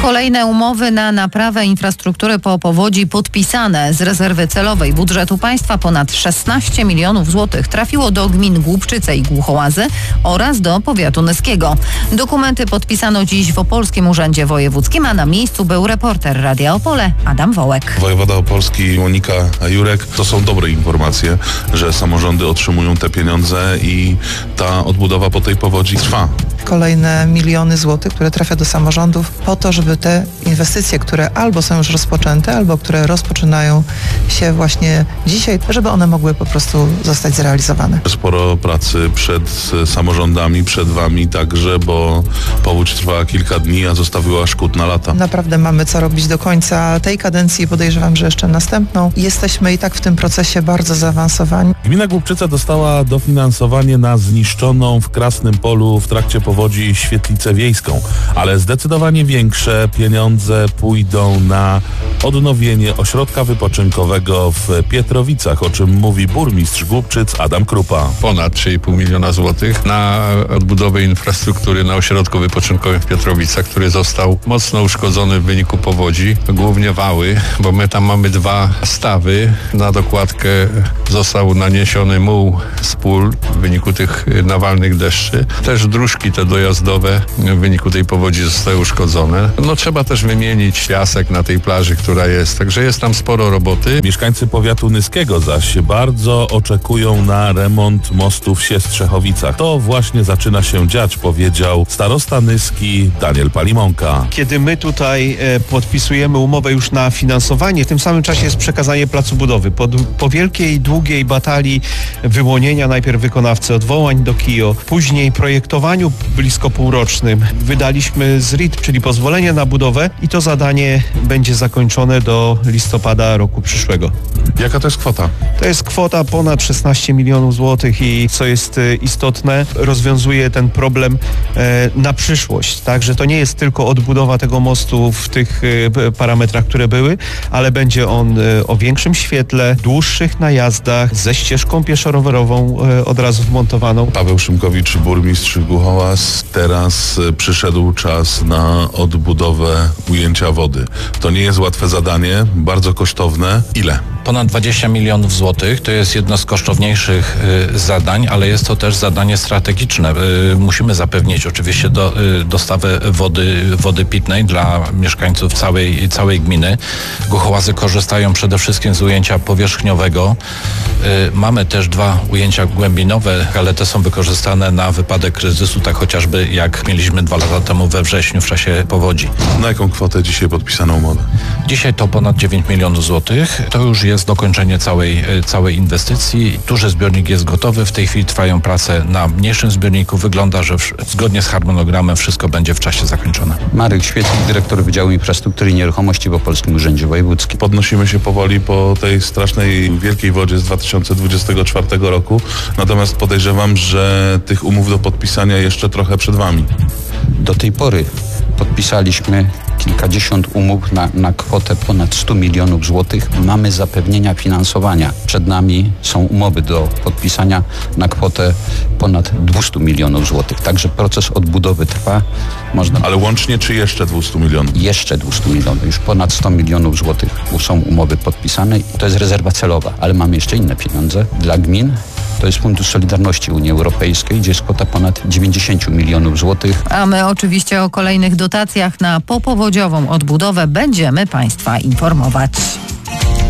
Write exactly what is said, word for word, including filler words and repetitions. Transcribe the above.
Kolejne umowy na naprawę infrastruktury po powodzi podpisane. Z rezerwy celowej budżetu państwa ponad szesnaście milionów złotych trafiło do gmin Głubczyce i Głuchołazy oraz do powiatu nyskiego. Dokumenty podpisano dziś w Opolskim Urzędzie Wojewódzkim, a na miejscu był reporter Radia Opole Adam Wołek. Wojewoda opolski Monika Jurek, to są dobre informacje, że samorządy otrzymują te pieniądze i ta odbudowa po tej powodzi trwa. Kolejne miliony złotych, które trafia do samorządów po to, żeby te inwestycje, które albo są już rozpoczęte, albo które rozpoczynają się właśnie dzisiaj, żeby one mogły po prostu zostać zrealizowane. Sporo pracy przed samorządami, przed wami także, bo powódź trwała kilka dni, a zostawiła szkód na lata. Naprawdę mamy co robić do końca tej kadencji i podejrzewam, że jeszcze następną. Jesteśmy i tak w tym procesie bardzo zaawansowani. Gmina Głubczyca dostała dofinansowanie na zniszczoną w Krasnym Polu w trakcie powodzi świetlicę wiejską, ale zdecydowanie większe pieniądze pójdą na odnowienie ośrodka wypoczynkowego w Pietrowicach, o czym mówi burmistrz Głubczyc Adam Krupa. Ponad trzy i pół miliona złotych na odbudowę infrastruktury na ośrodku wypoczynkowym w Pietrowicach, który został mocno uszkodzony w wyniku powodzi, głównie wały, bo my tam mamy dwa stawy. Na dokładkę został naniesiony muł z pól w wyniku tych nawalnych deszczy. Też dróżki te dojazdowe w wyniku tej powodzi zostały uszkodzone. No trzeba też wymienić piasek na tej plaży, która jest, także jest tam sporo roboty. Mieszkańcy powiatu nyskiego zaś bardzo oczekują na remont mostu w Siestrzechowicach. To właśnie zaczyna się dziać, powiedział starosta nyski Daniel Palimonka. Kiedy my tutaj e, podpisujemy umowę już na finansowanie, w tym samym czasie jest przekazanie placu budowy. Po, po wielkiej, długiej batalii wyłonienia najpierw wykonawcy odwołań do K I O, później projektowaniu blisko półrocznym wydaliśmy z R I T, czyli pozwolenie na budowę i to zadanie będzie zakończone do listopada roku przyszłego. Jaka to jest kwota? To jest kwota ponad szesnaście milionów złotych i co jest istotne, rozwiązuje ten problem e, na przyszłość. Także to nie jest tylko odbudowa tego mostu w tych e, parametrach, które były, ale będzie on e, o większym świetle, dłuższych najazdach, ze ścieżką pieszo-rowerową e, od razu wmontowaną. Paweł Szymkowicz, burmistrz Głuchołaz. Teraz e, przyszedł czas na odbudowę ujęcia wody. To nie jest łatwe zadanie, bardzo kosztowne. Ile? Ponad dwadzieścia milionów złotych to jest jedno z kosztowniejszych y, zadań, ale jest to też zadanie strategiczne. Y, musimy zapewnić oczywiście do, y, dostawę wody, wody pitnej dla mieszkańców całej, całej gminy. Głuchołazy korzystają przede wszystkim z ujęcia powierzchniowego. Y, mamy też dwa ujęcia głębinowe, ale te są wykorzystane na wypadek kryzysu, tak chociażby jak mieliśmy dwa lata temu we wrześniu w czasie powodzi. Na jaką kwotę dzisiaj podpisano umowę? Dzisiaj to ponad dziewięć milionów złotych. To już jest dokończenie całej, całej inwestycji. Duży zbiornik jest gotowy. W tej chwili trwają prace na mniejszym zbiorniku. Wygląda, że w, zgodnie z harmonogramem wszystko będzie w czasie zakończone. Marek Świecki, dyrektor Wydziału Infrastruktury i Nieruchomości w Opolskim Urzędzie Wojewódzkim. Podnosimy się powoli po tej strasznej wielkiej wodzie z dwa tysiące dwudziestego czwartego roku. Natomiast podejrzewam, że tych umów do podpisania jeszcze trochę przed wami. Do tej pory podpisaliśmy kilkadziesiąt umów na, na kwotę ponad stu milionów złotych. Mamy zapewnienia finansowania. Przed nami są umowy do podpisania na kwotę ponad dwieście milionów złotych. Także proces odbudowy trwa. Można... Ale łącznie czy jeszcze dwieście milionów? Jeszcze dwieście milionów. Już ponad sto milionów złotych są umowy podpisane. To jest rezerwa celowa, ale mamy jeszcze inne pieniądze dla gmin. To jest Fundusz Solidarności Unii Europejskiej, gdzie jest kwota ponad dziewięćdziesiąt milionów złotych. A my oczywiście o kolejnych dotacjach na popowodziową odbudowę będziemy Państwa informować.